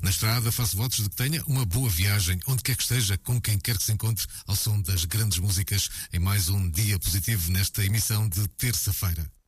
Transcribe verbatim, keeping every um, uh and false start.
Na estrada, faço votos de que tenha uma boa viagem, onde quer que esteja, com quem quer que se encontre, ao som das grandes músicas, em mais um dia positivo nesta emissão de terça-feira.